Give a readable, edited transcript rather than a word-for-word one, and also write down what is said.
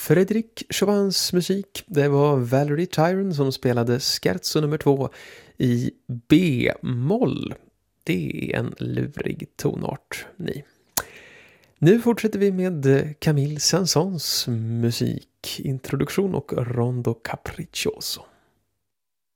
Frédéric Chopins musik. Det var Valerie Tyron som spelade Scherzo nummer 2 i B-moll. Det är en lurig tonart, ni. Nu fortsätter vi med Camille Saint-Saëns musik, introduktion och Rondo Capriccioso.